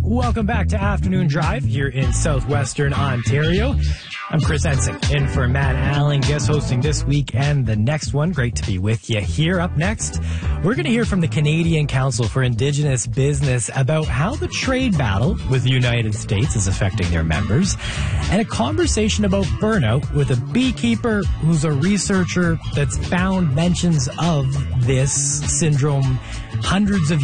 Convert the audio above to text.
Welcome back to Afternoon Drive here in southwestern Ontario. I'm Chris Ensing, in for Matt Allen, guest hosting this week and the next one. Great to be with you here. Up next, we're going to hear from the Canadian Council for Indigenous Business about how the trade battle with the United States is affecting their members, and a conversation about burnout with a beekeeper who's a researcher that's found mentions of this syndrome hundreds of